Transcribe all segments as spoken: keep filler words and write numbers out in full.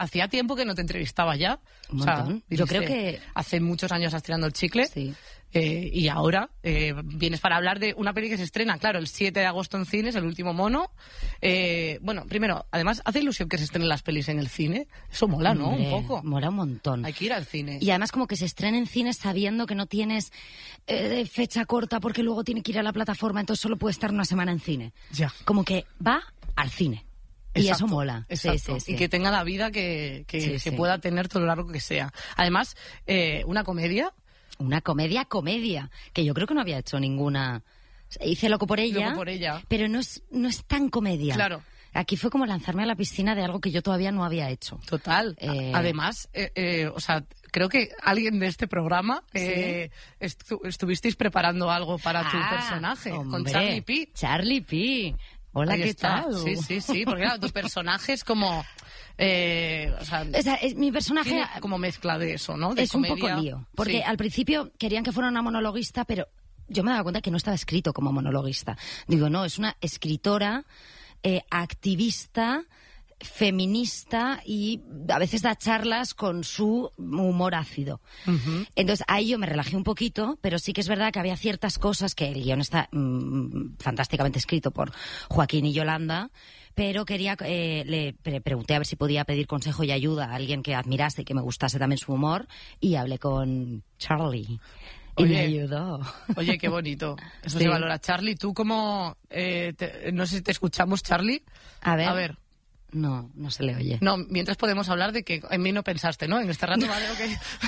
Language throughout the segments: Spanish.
hacía tiempo que no te entrevistaba ya. Un o sea, montón. dijiste, Yo creo que... Hace muchos años estás tirando el chicle. Sí. Eh, y ahora eh, vienes para hablar de una peli que se estrena, claro, el siete de agosto en cines, El último mono. Eh, bueno, primero, además, hace ilusión que se estrenen las pelis en el cine. Eso mola, ¿no? Hombre, Un poco. Mola un montón. Hay que ir al cine. Y además como que se estrena en cines sabiendo que no tienes eh, fecha corta porque luego tiene que ir a la plataforma, entonces solo puede estar una semana en cine. Ya. Como que va al cine. Exacto, y eso mola. Exacto. Sí, sí, sí. Y que tenga la vida que, que Sí, se sí. pueda tener todo lo largo que sea. Además, eh, una comedia... Una comedia, comedia, que yo creo que no había hecho ninguna. Hice Loco por ella, Loco por ella. pero no es, no es tan comedia. Claro. Aquí fue como lanzarme a la piscina de algo que yo todavía no había hecho. Total. Eh, Además, eh, eh, o sea, creo que alguien de este programa eh, estu- estuvisteis preparando algo para tu Ah, personaje con hombre, Charlie P. Charlie P. Hola, Ahí ¿qué está. tal? Sí, sí, sí, porque claro, tus personajes como... Eh, o sea, O sea, es- mi personaje tiene como mezcla de eso, ¿no? De es un comedia. poco lío. Porque Sí. al principio querían que fuera una monologuista, pero yo me daba cuenta que no estaba escrito como monologuista. Digo, no, es una escritora, eh, activista, feminista y a veces da charlas con su humor ácido. Ujú. Entonces ahí yo me relajé un poquito, pero sí que es verdad que había ciertas cosas que el guión está mm, fantásticamente escrito por Joaquín y Yolanda, pero quería eh, le pre- pregunté a ver si podía pedir consejo y ayuda a alguien que admirase y que me gustase también su humor, y hablé con Charlie y Oye, me ayudó. Oye, qué bonito. Eso Sí. se valora. Charlie, tú como... eh, te- no sé si te escuchamos, Charlie. A ver. A ver. No, no se le oye. No, mientras podemos hablar de que en mí no pensaste, ¿no? En este rato, vale, ok.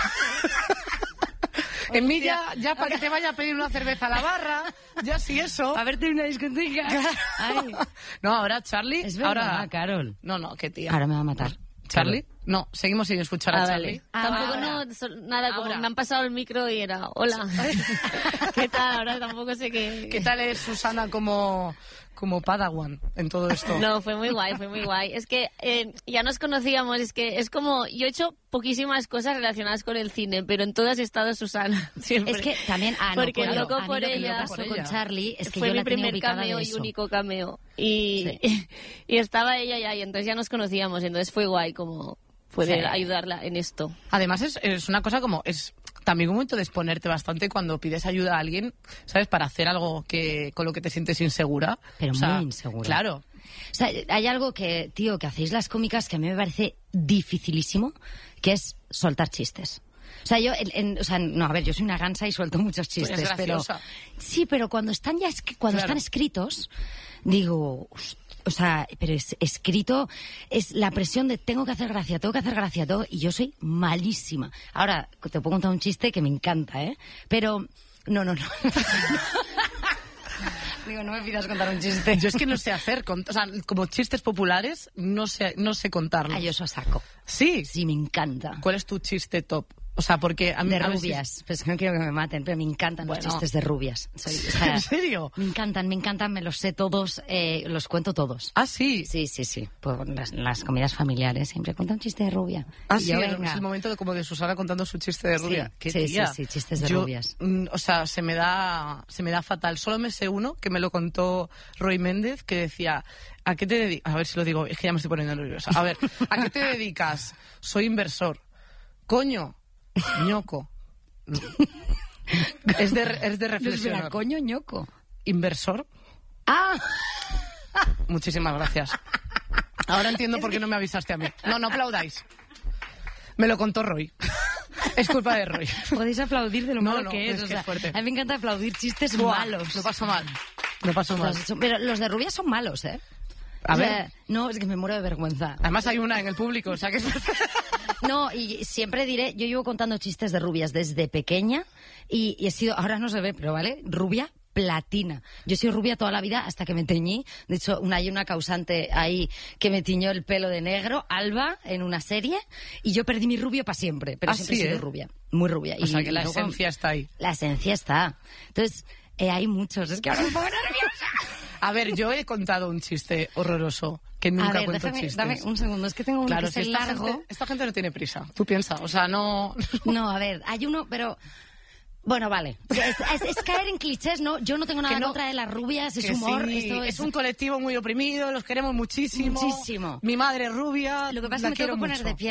En mí ya, ya para que te vaya a pedir una cerveza a la barra, ya sí eso. A verte en una discoteca. Ay. No, ahora Charlie... Es verdad, ahora... Carol. No, no, qué tía. Ahora me va a matar. ¿Charlie? No, seguimos sin escuchar a Ah, Charlie. vale. Ah, tampoco ahora. no, so- nada, como Ahora. me han pasado el micro y era, hola. ¿Qué tal? Ahora tampoco sé qué... ¿Qué tal es Susana como, como Padawan en todo esto? No, fue muy guay, fue muy guay. Es que eh, ya nos conocíamos, es que es como, yo he hecho poquísimas cosas relacionadas con el cine, pero en todas he estado Susana, siempre. Es que también, ah, no, Porque claro, loco a mí por lo que me ella pasó por con ella. Charlie es que fue yo mi la tenía primer ubicada cameo de y eso. único cameo. Y, y estaba ella ya, y entonces ya nos conocíamos, entonces fue guay como poder Sí. ayudarla en esto. Además es, es una cosa como... es también un momento de exponerte bastante cuando pides ayuda a alguien, ¿sabes? Para hacer algo que con lo que te sientes insegura. Pero O sea, muy insegura. Claro. O sea, hay algo que, tío, que hacéis las cómicas que a mí me parece dificilísimo, que es soltar chistes. O sea, yo, en- en- o sea, no, a ver, yo soy una gansa y suelto muchos Tú eres chistes, pero graciosa. sí, pero cuando están ya es- cuando Claro. están escritos, digo, "Ust- o sea, pero es escrito es la presión de tengo que hacer gracia, tengo que hacer gracia, todo, y yo soy malísima. Ahora te puedo contar un chiste que me encanta, ¿eh? Pero no, no, no. Digo, no me pidas contar un chiste. Yo es que no sé hacer, con- o sea, como chistes populares, no sé, no sé contarlos. Ah, yo eso saco. Sí. Sí, me encanta. ¿Cuál es tu chiste top? O sea, porque a mí... De a ver si- rubias. Pues que no quiero que me maten, pero me encantan Bueno. los chistes de rubias. Soy- o sea, ¿En serio? Me encantan, me encantan, me los sé todos, eh, los cuento todos. Ah, sí. Sí, sí, sí. Pues las, las comidas familiares siempre cuenta un chiste de rubia. Ah, Y sí, yo, es venga. el momento de, como de Susana contando su chiste de Sí, rubia. Qué sí, tía. sí, sí, chistes de Yo, rubias. mm, O sea, se me da se me da fatal. Solo me sé uno que me lo contó Roy Méndez, que decía, ¿a qué te dedicas? A ver si lo digo, es que ya me estoy poniendo nerviosa. A ver, ¿a qué te dedicas? Soy inversor. Coño, ñoco. Es de, es de Espera, reflexionar. coño, ñoco. ¿Inversor? Ah, Muchísimas gracias. Ahora entiendo por qué no me avisaste a mí. No, no aplaudáis. Me lo contó Roy. Es culpa de Roy. podéis aplaudir de lo No, malo no, que es. es o que sea, es fuerte. a mí me encanta aplaudir chistes Buah, malos. Lo paso mal. Lo paso mal. Los- pero los de rubias son malos, ¿eh? A O ver. sea, no, es que me muero de vergüenza. Además hay una en el público, o sea que es... No, y siempre diré, yo llevo contando chistes de rubias desde pequeña y, y he sido, ahora no se ve, pero vale, rubia platina. Yo he sido rubia toda la vida hasta que me teñí. De hecho, una, hay una causante ahí que me tiñó el pelo de negro, Alba, en una serie, y yo perdí mi rubio para siempre, pero Ah, siempre sí, he sido ¿eh? rubia, muy rubia. O Y sea que la luego- esencia está ahí. La esencia está. Entonces, eh, hay muchos, es que ahora me pongo nerviosa. A ver, yo he contado un chiste horroroso, que A nunca ver, cuento déjame, chistes. dame un segundo, es que tengo uno Claro, que si es el esta largo. gente, esta gente no tiene prisa. Tú piensa, o sea, no... No, a ver, hay uno, pero Bueno, vale. Es, es, es caer en clichés, ¿no? Yo no tengo nada Que no, contra de las rubias, es que humor. sí, Esto es... es un colectivo muy oprimido, los queremos muchísimo. Muchísimo. Mi madre es rubia, Lo que pasa la es que me tengo quiero que poner mucho. de pie.